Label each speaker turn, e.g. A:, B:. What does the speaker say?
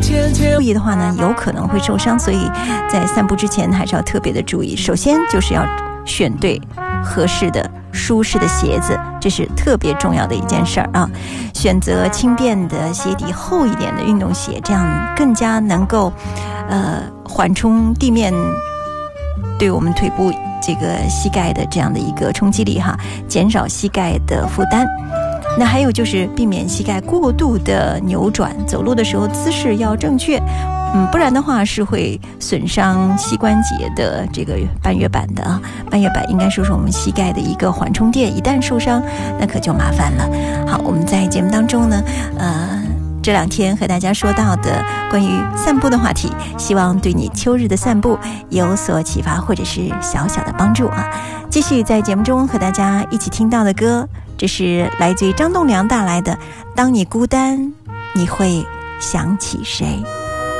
A: 注意的话呢，有可能会受伤，所以在散步之前还是要特别的注意。首先就是要选对合适的舒适的鞋子，这是特别重要的一件事儿啊。选择轻便的鞋底厚一点的运动鞋，这样更加能够缓冲地面对我们腿部这个膝盖的这样的一个冲击力哈，减少膝盖的负担。那还有就是避免膝盖过度的扭转，走路的时候姿势要正确，不然的话是会损伤膝关节的这个半月板的啊。半月板应该说是我们膝盖的一个缓冲垫，一旦受伤，那可就麻烦了。好，我们在节目当中呢，这2天和大家说到的关于散步的话题，希望对你秋日的散步有所启发，或者是小小的帮助啊。继续在节目中和大家一起听到的歌，这是来自于张栋梁带来的《当你孤单，你会想起谁》。